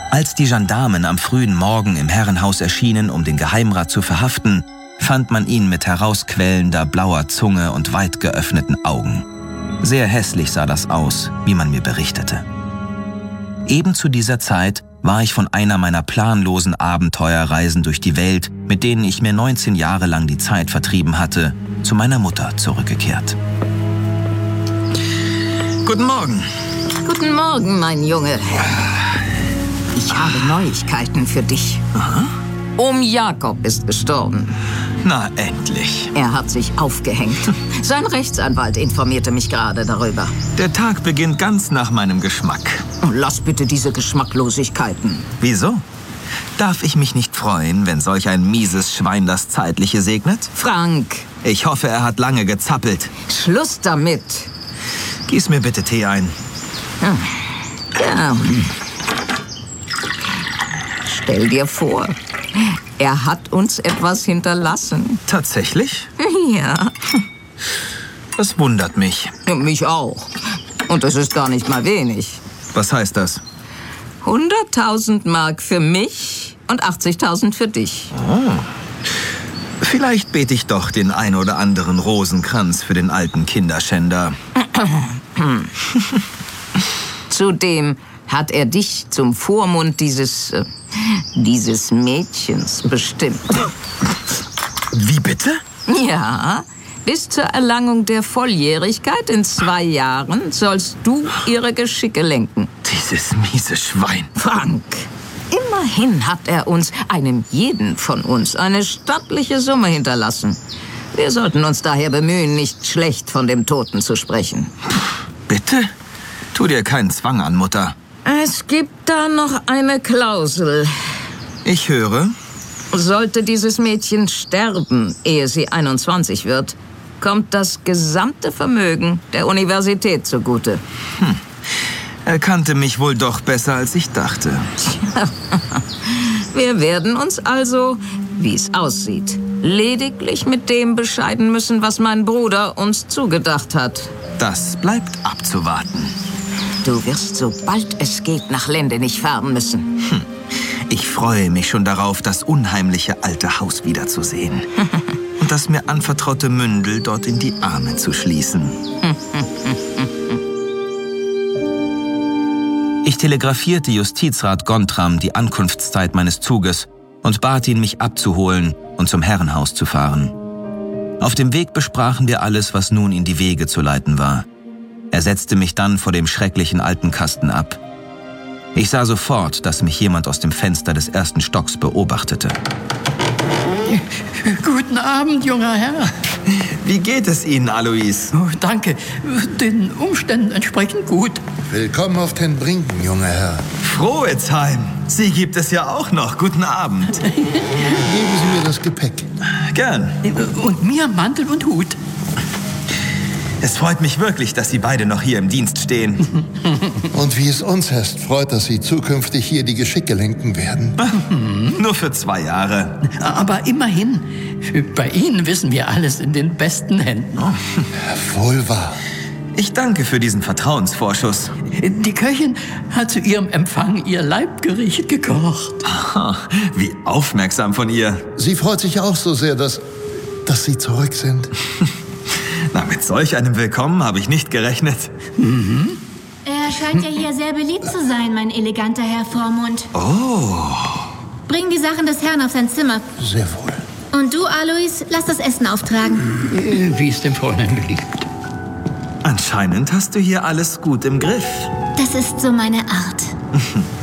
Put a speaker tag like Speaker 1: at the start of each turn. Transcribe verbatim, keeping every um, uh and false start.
Speaker 1: Als die Gendarmen am frühen Morgen im Herrenhaus erschienen, um den Geheimrat zu verhaften, fand man ihn mit herausquellender blauer Zunge und weit geöffneten Augen. Sehr hässlich sah das aus, wie man mir berichtete. Eben zu dieser Zeit war ich von einer meiner planlosen Abenteuerreisen durch die Welt, mit denen ich mir neunzehn Jahre lang die Zeit vertrieben hatte, zu meiner Mutter zurückgekehrt. Guten Morgen.
Speaker 2: Guten Morgen, mein Junge. Ich habe Neuigkeiten für dich.
Speaker 1: Aha.
Speaker 2: Ohm Jakob ist gestorben.
Speaker 1: Na, endlich.
Speaker 2: Er hat sich aufgehängt. Sein Rechtsanwalt informierte mich gerade darüber.
Speaker 1: Der Tag beginnt ganz nach meinem Geschmack.
Speaker 2: Lass bitte diese Geschmacklosigkeiten.
Speaker 1: Wieso? Darf ich mich nicht freuen, wenn solch ein mieses Schwein das Zeitliche segnet?
Speaker 2: Frank.
Speaker 1: Ich hoffe, er hat lange gezappelt.
Speaker 2: Schluss damit.
Speaker 1: Gieß mir bitte Tee ein.
Speaker 2: Ja. Stell dir vor, er hat uns etwas hinterlassen.
Speaker 1: Tatsächlich?
Speaker 2: Ja.
Speaker 1: Das wundert mich.
Speaker 2: Mich auch. Und das ist gar nicht mal wenig.
Speaker 1: Was heißt das?
Speaker 2: hunderttausend Mark für mich und achtzigtausend für dich.
Speaker 1: Oh. Vielleicht bete ich doch den ein oder anderen Rosenkranz für den alten Kinderschänder.
Speaker 2: Zudem hat er dich zum Vormund dieses, äh, dieses Mädchens bestimmt.
Speaker 1: Wie bitte?
Speaker 2: Ja, bis zur Erlangung der Volljährigkeit in zwei Jahren sollst du ihre Geschicke lenken.
Speaker 1: Dieses miese Schwein.
Speaker 2: Frank, immerhin hat er uns, einem jeden von uns, eine stattliche Summe hinterlassen. Wir sollten uns daher bemühen, nicht schlecht von dem Toten zu sprechen.
Speaker 1: Bitte? Tu dir keinen Zwang an, Mutter.
Speaker 2: Es gibt da noch eine Klausel.
Speaker 1: Ich höre.
Speaker 2: Sollte dieses Mädchen sterben, ehe sie einundzwanzig wird, kommt das gesamte Vermögen der Universität zugute.
Speaker 1: Hm. Er kannte mich wohl doch besser, als ich dachte.
Speaker 2: Wir werden uns also, wie es aussieht, lediglich mit dem bescheiden müssen, was mein Bruder uns zugedacht hat.
Speaker 1: Das bleibt abzuwarten.
Speaker 2: Du wirst, sobald es geht, nach Lendenich fahren müssen.
Speaker 1: Hm. Ich freue mich schon darauf, das unheimliche alte Haus wiederzusehen. Und das mir anvertraute Mündel dort in die Arme zu schließen. Ich telegrafierte Justizrat Gontram die Ankunftszeit meines Zuges und bat ihn, mich abzuholen und zum Herrenhaus zu fahren. Auf dem Weg besprachen wir alles, was nun in die Wege zu leiten war. Er setzte mich dann vor dem schrecklichen alten Kasten ab. Ich sah sofort, dass mich jemand aus dem Fenster des ersten Stocks beobachtete.
Speaker 3: Guten Abend, junger Herr.
Speaker 1: Wie geht es Ihnen, Alois?
Speaker 3: Oh, danke. Den Umständen entsprechend gut.
Speaker 4: Willkommen auf den Brinken, junger Herr.
Speaker 1: Frohetzheim. Sie gibt es ja auch noch. Guten Abend.
Speaker 4: Geben Sie mir das Gepäck.
Speaker 1: Gern.
Speaker 3: Und mir Mantel und Hut.
Speaker 1: Es freut mich wirklich, dass Sie beide noch hier im Dienst stehen.
Speaker 4: Und wie es uns heißt, freut, dass Sie zukünftig hier die Geschicke lenken werden.
Speaker 1: Nur für zwei Jahre.
Speaker 3: Aber immerhin, bei Ihnen wissen wir alles in den besten Händen.
Speaker 4: Oh. Wohl wahr.
Speaker 1: Ich danke für diesen Vertrauensvorschuss.
Speaker 3: Die Köchin hat zu Ihrem Empfang Ihr Leibgericht gekocht.
Speaker 1: Aha, wie aufmerksam von ihr.
Speaker 4: Sie freut sich auch so sehr, dass, dass Sie zurück sind.
Speaker 1: Na, mit solch einem Willkommen habe ich nicht gerechnet.
Speaker 3: Mhm.
Speaker 5: Er scheint ja hier sehr beliebt zu sein, mein eleganter Herr Vormund.
Speaker 1: Oh.
Speaker 5: Bring die Sachen des Herrn auf sein Zimmer.
Speaker 4: Sehr wohl.
Speaker 5: Und du, Alois, lass das Essen auftragen.
Speaker 3: Wie es dem Fräulein beliebt.
Speaker 1: Anscheinend hast du hier alles gut im Griff.
Speaker 5: Das ist so meine Art.